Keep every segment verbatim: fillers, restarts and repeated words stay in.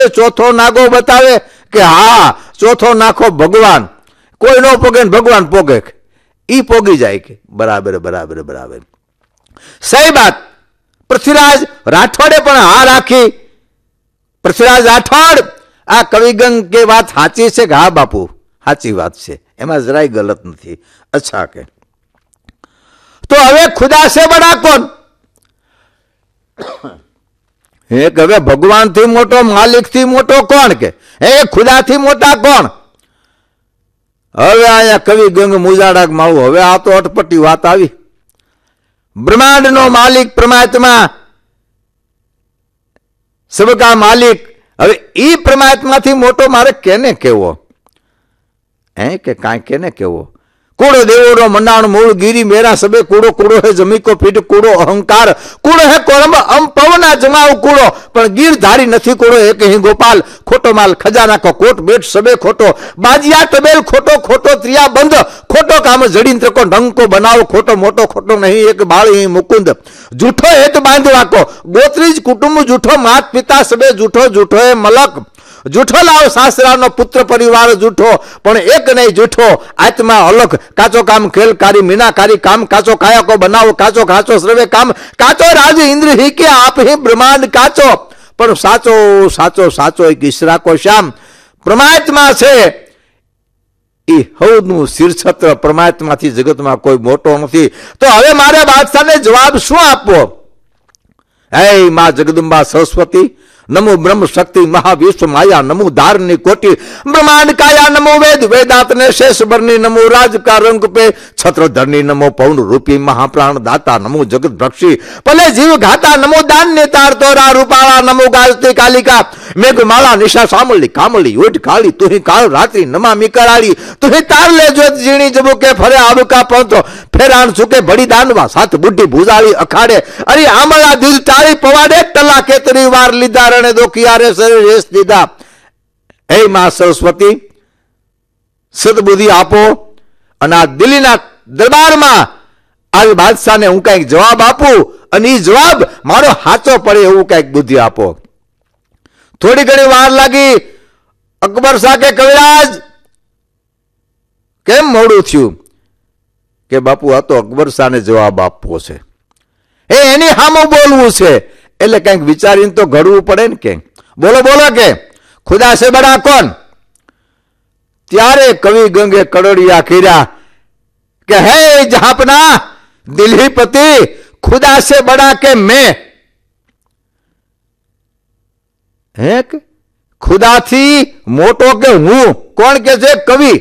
ચોથો નાગો બતાવે કે હા ચોથો નાખો ભગવાન, કોઈ નો પોગે ભગવાન પોગે, ઈ પોગી જાય કે બરાબર બરાબર બરાબર. સહી બાત. પૃથ્વીરાજ રાઠોડે પણ હા રાખી. પૃથ્વીરાજ રાઠોડ આ કવિગંગ કે વાત સાચી છે કે હા બાપુ સાચી વાત છે, એમાં જરાય ગલત નથી. અચ્છા કે તો હવે ખુદા સે બડા કોણ? એક હવે ભગવાન થી મોટો, માલિક થી મોટો કોણ? કે હે ખુદા થી મોટા કોણ? હવે અહીંયા કવિ ગંગ મુજાડા માવું. હવે આ તો અટપટી વાત આવી. બ્રહ્માંડ નો માલિક પરમાત્મા, સબકા માલિક. હવે ઈ પરમાત્મા થી મોટો મારે કેને કેવો? હે કે કાંઈ કેને કેવો? કૂડો દેવોનો મંડાણ મૂળ ગીરી મેરા સબે કૂડો કૂડો હે જમી કો પીઠ કૂડો અહંકાર કૂડો હે કોરમ અમ પવના જમાવ કૂડો પણ ગીર ધારી નથી કૂડો એક હી ગોપાલ ખોટો માલ ખજાના કો કોટ બેટ સબે ખોટો બાજીયા તબેલ ખોટો ખોટો ત્રિયા બંધ ખોટો કામ જડીંત્ર કો ઢંગ કો બનાવ ખોટો મોટો ખોટો નહીં એક બાળ હી મુકુંદ જૂઠો હેત બાંધવા કો ગોત્રીજ કુટુંબ જૂઠો માત પિતા સબે જૂઠો જૂઠો હે મલક જૂઠો લાવ સાસરાનો પુત્ર પરિવાર જૂઠો પણ એક નહીં જૂઠો આત્મા અલગ કાચો કામ ખેલકારી મીનાકારી કામ કાચો કાયકો બનાવો કાચો કાચો સર્વે કામ કાચો રાજ ઇન્દ્ર હી કે આપ હી બ્રહ્માંડ કાચો પણ સાચો સાચો સાચો એક ઈશરા કો શ્યામ પરમાત્મા છે એ હવનું શીર્ષત્ર પરમાત્માથી જગતમાં કોઈ મોટો નથી. તો હવે મારે બાદશાહને જવાબ શું આપવો? હે માં જગદંબા સરસ્વતી નમો બ્રહ્મ શક્તિ મહાવિશ્વ માયા નમો ધારની કોટી બ્રહ્માંડ કાયા નમો વેદ વેદાંત ને શેષ બરની નમો રાજ કા રંગ પે છત્રધરની નમો પૌન રૂપી મહાપ્રાણ દાતા નમો જગત ભક્ષી ભલે જીવ ઘાતા નમો દાન ને તાર તોરા રૂપાળા નમો ગાજતી કાલિકા મેઘમાળા નિશા સામલી કામલી ઓઢ કાળી તુહી કાળ રાત્રિ નમામી કરાળી તુહી તાર લે જોત ઝીણી જબુકે ફરે આબકા પંતો ફેરાણ ચૂકે ભડી દાનવા સાત બુઢી ભૂજાળી અખાડે અરે આમળા દિલ ટાળી પવાડે ટલા કેતરી વાર લીધા રણે દોખિયારે શરીર રેસ દીધા. હે માં સરસ્વતી સદબુદ્ધિ આપો અને આ દિલ્હીના દરબારમાં આ બાદશાહને હું કઈક જવાબ આપું અને એ જવાબ મારો સાચો પડે એવું કઈક બુદ્ધિ આપો. થોડી ઘણી વાર લાગી. અકબર શાહ કે કવિરાજ કેમ મોડું થયું? કે બાપુ આ તો અકબર શાહને જવાબ આપવો છે, એ એની સામું બોલવું છે એટલે કંઈક વિચારીને તો ઘડવું પડે ને. કે બોલો બોલો કે ખુદા સે બડા કોણ? ત્યારે કવિ ગંગે કડડિયા કર્યા કે હે જહાપના દિલ્હીપતિ ખુદા સે બડા કે મેં. હે ખુદાથી મોટો કે હું? કોણ કે છે? કવિ.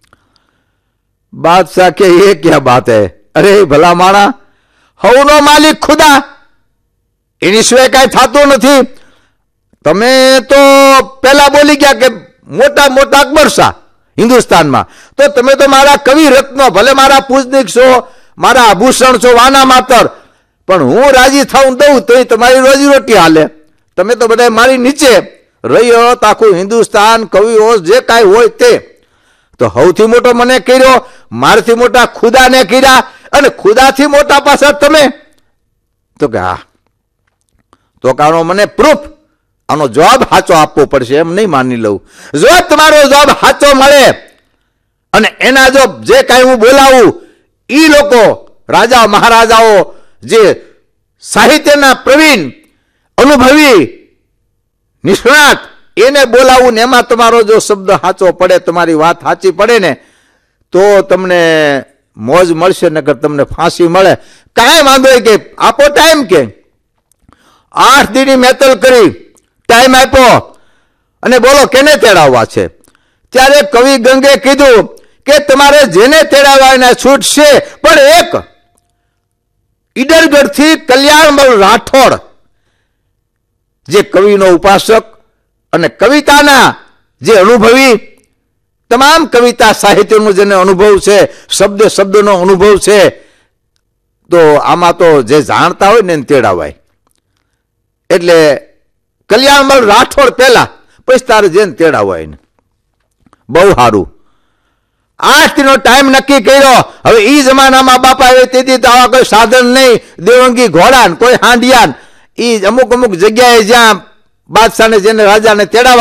બાદશાહ કે ये क्या बात है? અરે ભલા માણા હવનો માલિક ખુદા એની સિવાય કઈ થતું નથી. તમે તો પેલા બોલી ગયા કે મોટા મોટા અકબર શાહ હિન્દુસ્તાનમાં, તો તમે તો મારા કવિ રત્નો, ભલે મારા પૂજનિક છો, મારા આભૂષણ છો, વાના માતર, પણ હું રાજી થાઉં દઉં તો તમારી રોજી રોટી હાલે. તમે તો બધા મારી નીચે રહ્યો આખું હિન્દુસ્તાન કવિઓ જે કાંઈ હોય તે. તો સૌથી મોટો મને કર્યો, મારથી મોટા ખુદાને કર્યા અને ખુદાથી મોટા પાછા તમે. તો કે હા તો કાનો મને પ્રૂફ, આનો જવાબ સાચો આપવો પડશે, એમ નહીં માની લઉં. જો તમારો જવાબ સાચો મળે અને એના જો જે કાંઈ હું બોલાવું એ લોકો રાજા મહારાજાઓ જે સાહિત્યના પ્રવીણ અનુભવી નિષ્ણાત એને બોલાવું ને એમાં તમારો જો શબ્દ સાચો પડે, તમારી વાત સાચી પડે ને તો તમને મોજ મળશે, નકર તમને ફાંસી મળે. કાંઈ વાંધો કે આપો ટાઈમ. કે આઠ દીની મેતલ કરી ટાઈમ આપ્યો અને બોલો કેને તેડાવવા છે? ત્યારે કવિ ગંગે કીધું કે તમારે જેને તેડાવવા એના છૂટ છે, પણ એક ઈડરગઢથી કલ્યાણમલ રાઠોડ જે કવિનો ઉપાસક અને કવિતાના જે અનુભવી, તમામ કવિતા સાહિત્યનો જેને અનુભવ છે, શબ્દ શબ્દનો અનુભવ છે, તો આમાં તો જે જાણતા હોય ને એને તેડાવાય. એટલે કલ્યાણમલ રાઠોડ પહેલા, પછી તારે જેને તેડાવાય ને. બહુ સારું. આઠ દિનો ટાઈમ નક્કી કર્યો. હવે ઈ જમાનામાં બાપા આવે તેથી તો આવા કોઈ સાધન નહીં, દેવંગી ઘોડા કોઈ હાંડિયા, ઈ અમુક અમુક જગ્યાએ જ્યાં બાદશાહને જેને રાજાને તેડાવવા